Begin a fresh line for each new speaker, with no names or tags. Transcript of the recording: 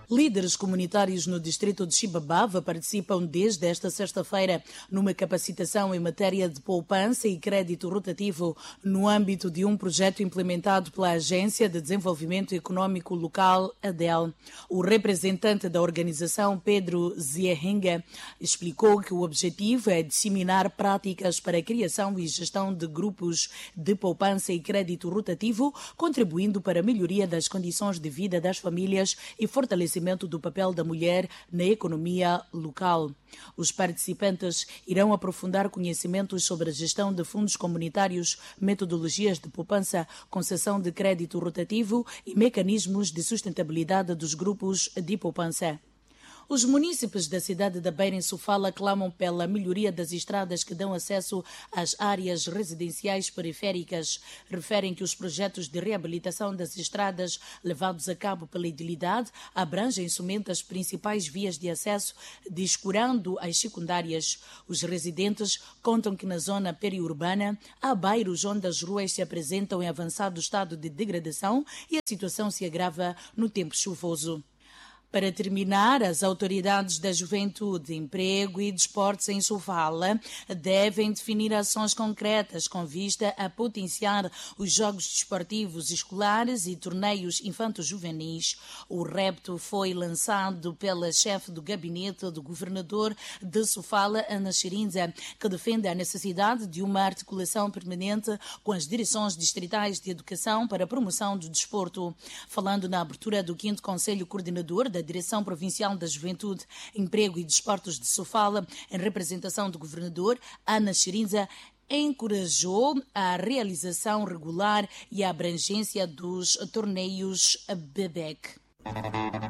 Líderes comunitários no distrito de Xibabava participam desde esta sexta-feira numa capacitação em matéria de poupança e crédito rotativo no âmbito de um projeto implementado pela Agência de Desenvolvimento Econômico Local, ADEL. O representante da organização, Pedro Zierringa, explicou que o objetivo é disseminar práticas para a criação e gestão de grupos de poupança e crédito rotativo, contribuindo para a melhoria das condições de vida das famílias e fortalecimento do papel da mulher na economia local. Os participantes irão aprofundar conhecimentos sobre a gestão de fundos comunitários, metodologias de poupança, concessão de crédito rotativo e mecanismos de sustentabilidade dos grupos de poupança. Os munícipes da cidade da Beira, em Sofala, clamam pela melhoria das estradas que dão acesso às áreas residenciais periféricas. Referem que os projetos de reabilitação das estradas levados a cabo pela idilidade abrangem somente as principais vias de acesso, descurando as secundárias. Os residentes contam que na zona periurbana há bairros onde as ruas se apresentam em avançado estado de degradação e a situação se agrava no tempo chuvoso. Para terminar, as autoridades da Juventude, Emprego e Desportos em Sofala devem definir ações concretas com vista a potenciar os jogos desportivos escolares e torneios infanto-juvenis. O repto foi lançado pela chefe do gabinete do governador de Sofala, Ana Xirinza, que defende a necessidade de uma articulação permanente com as direções distritais de educação para a promoção do desporto. Falando na abertura do 5º Conselho Coordenador da Direção Provincial da Juventude, Emprego e Desportos de Sofala, em representação do governador, Ana Xirinza encorajou a realização regular e a abrangência dos torneios BEBEC.